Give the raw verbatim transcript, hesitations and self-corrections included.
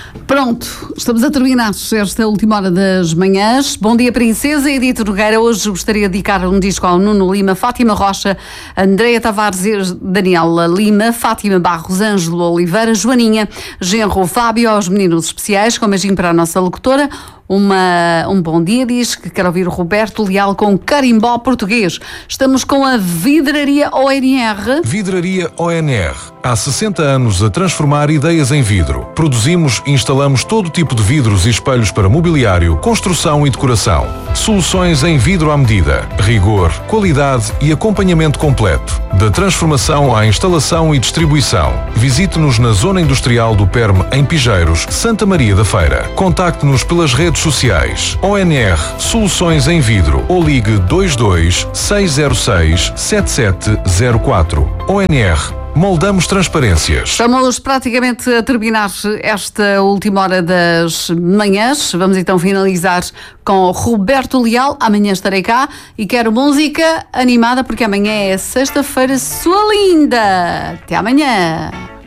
Pronto, estamos a terminar esta última hora das manhãs. Bom dia, Princesa. Edith Nogueira. Hoje gostaria de dedicar um disco ao Nuno Lima, Fátima Rocha, Andreia Tavares, Daniela Lima, Fátima Barros, Ângelo Oliveira, Joaninha, Genro Fábio, aos meninos especiais, com um beijinho para a nossa locutora. Uma, um bom dia, diz que quer ouvir o Roberto Leal com carimbó português. Estamos com a Vidraria O N R. Vidraria O N R. Há sessenta anos a transformar ideias em vidro. Produzimos e instalamos todo tipo de vidros e espelhos para mobiliário, construção e decoração. Soluções em vidro à medida. Rigor, qualidade e acompanhamento completo. Da transformação à instalação e distribuição. Visite-nos na Zona Industrial do Perme, em Pijeiros, Santa Maria da Feira. Contacte-nos pelas redes sociais. O N R Soluções em Vidro ou ligue dois dois seis zero seis sete sete zero quatro. O N R Moldamos transparências. Estamos praticamente a terminar esta última hora das manhãs. Vamos então finalizar com Roberto Leal. Amanhã estarei cá e quero música animada porque amanhã é sexta-feira, sua linda. Até amanhã.